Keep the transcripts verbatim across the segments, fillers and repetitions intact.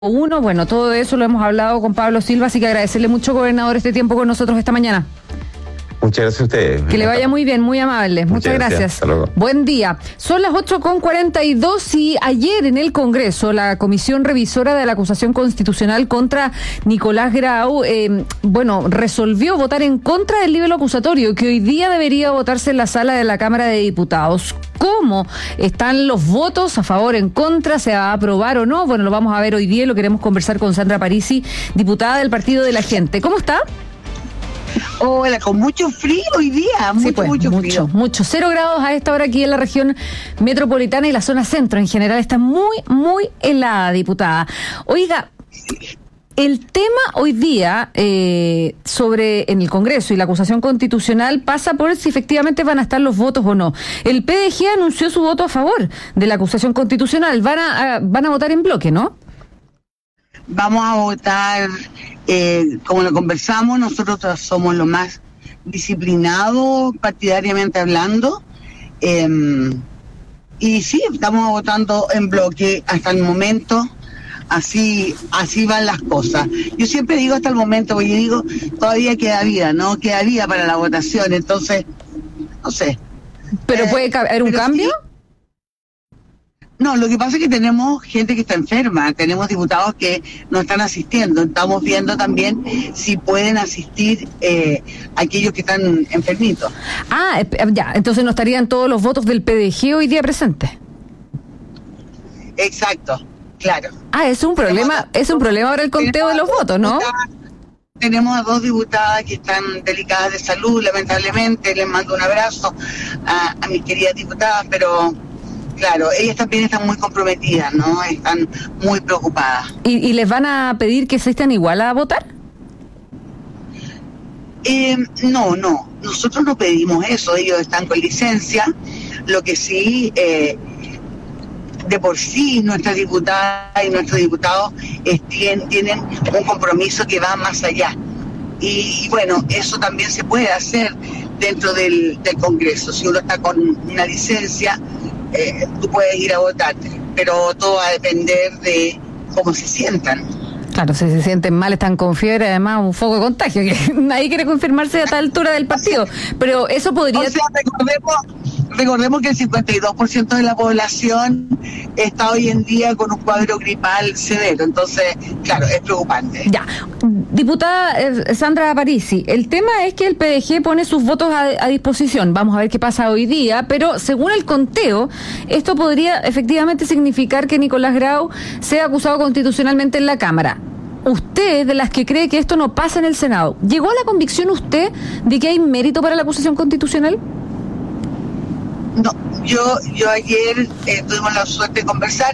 Uno, bueno, todo eso lo hemos hablado con Pablo Silva, así que agradecerle mucho, gobernador, este tiempo con nosotros esta mañana. Muchas gracias a ustedes. Que le vaya muy bien, muy amable. Muchas, Muchas gracias. gracias. Hasta luego. Buen día. Son las ocho con cuarenta y dos y ayer en el Congreso la Comisión Revisora de la Acusación Constitucional contra Nicolás Grau, eh, bueno, resolvió votar en contra del libelo acusatorio que hoy día debería votarse en la sala de la Cámara de Diputados. ¿Cómo están los votos a favor, en contra? ¿Se va a aprobar o no? Bueno, lo vamos a ver hoy día y lo queremos conversar con Sandra Parisi, diputada del Partido de la Gente. ¿Cómo está? Hola, con mucho frío hoy día, mucho, sí, pues, mucho mucho frío. Mucho, cero grados a esta hora aquí en la región metropolitana y la zona centro en general está muy, muy helada, diputada. Oiga, el tema hoy día eh, sobre en el Congreso y la acusación constitucional pasa por si efectivamente van a estar los votos o no. El P D G anunció su voto a favor de la acusación constitucional. Van a, a van a votar en bloque, ¿no? Vamos a votar, eh, como lo conversamos, nosotros somos los más disciplinados partidariamente hablando, eh, y sí, estamos votando en bloque hasta el momento. Así así van las cosas. Yo siempre digo hasta el momento, porque yo digo, todavía queda vida, ¿no? Queda vida para la votación, entonces, no sé. ¿Pero eh, puede haber un cambio? Sí. No, lo que pasa es que tenemos gente que está enferma, tenemos diputados que no están asistiendo, estamos viendo también si pueden asistir eh, aquellos que están enfermitos. Ah, ya, entonces no estarían todos los votos del P D G hoy día presentes. Exacto, claro. Ah, es un problema, es un problema ahora el conteo de los votos, ¿no? Tenemos a dos diputadas que están delicadas de salud, lamentablemente, les mando un abrazo a, a mis queridas diputadas, pero... Claro, ellas también están muy comprometidas, ¿no? Están muy preocupadas. ¿Y, y les van a pedir que asistan igual a votar? Eh, no, no. Nosotros no pedimos eso. Ellos están con licencia. Lo que sí, eh, de por sí, nuestras diputadas y nuestros diputados eh, tienen, tienen un compromiso que va más allá. Y, y bueno, eso también se puede hacer dentro del, del Congreso. Si uno está con una licencia... Eh, tú puedes ir a votar, pero todo va a depender de cómo se sientan. Claro, si se sienten mal, están con fiebre, además un foco de contagio, que nadie quiere confirmarse a esta altura del partido, pero eso podría... O sea, recordemos, recordemos que el cincuenta y dos por ciento de la población está hoy en día con un cuadro gripal severo, entonces, claro, es preocupante. Ya, diputada eh, Sandra Parisi, el tema es que el P D G pone sus votos a, a disposición, vamos a ver qué pasa hoy día, pero según el conteo, esto podría efectivamente significar que Nicolás Grau sea acusado constitucionalmente en la Cámara. Usted, de las que cree que esto no pasa en el Senado, ¿llegó a la convicción usted de que hay mérito para la acusación constitucional? No, yo yo ayer eh, tuvimos la suerte de conversar.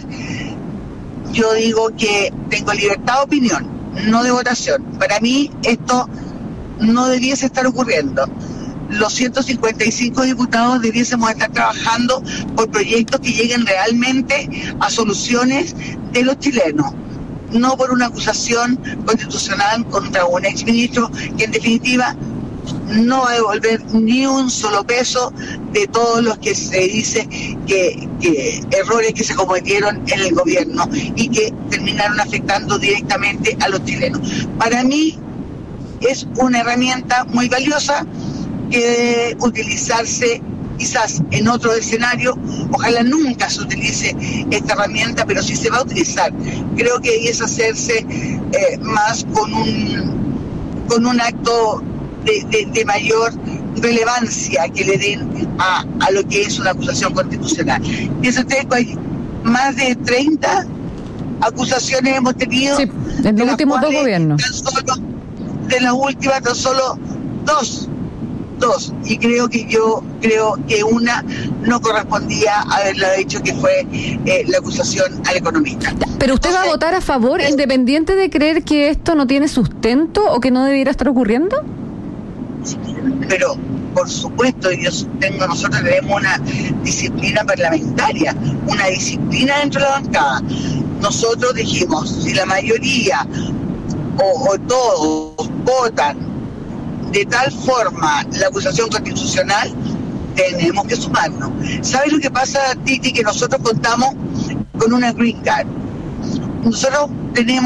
Yo digo que tengo libertad de opinión, no de votación. Para mí esto no debiese estar ocurriendo. Los ciento cincuenta y cinco diputados debiésemos estar trabajando por proyectos que lleguen realmente a soluciones de los chilenos, no por una acusación constitucional contra un exministro que en definitiva no va a devolver ni un solo peso de todos los que se dice que, que errores que se cometieron en el gobierno y que terminaron afectando directamente a los chilenos. Para mí es una herramienta muy valiosa que debe utilizarse quizás en otro escenario. Ojalá nunca se utilice esta herramienta, pero si se va a utilizar, creo que debiese hacerse eh, más con un con un acto de, de, de mayor relevancia que le den a, a lo que es una acusación constitucional. Piensa usted que hay más de treinta acusaciones hemos tenido. Sí, en los últimos dos gobiernos. Tan solo, de las últimas, tan solo dos. Dos, y creo que yo creo que una no correspondía haberla dicho, que fue eh, la acusación al economista. Pero usted Entonces, va a votar a favor, es, independiente de creer que esto no tiene sustento o que no debiera estar ocurriendo. Pero por supuesto, yo tengo, nosotros tenemos una disciplina parlamentaria, una disciplina dentro de la bancada. Nosotros dijimos, si la mayoría o, o todos votan de tal forma la acusación constitucional, tenemos que sumarnos. ¿Sabes lo que pasa, Titi? Que nosotros contamos con una green card. Nosotros tenemos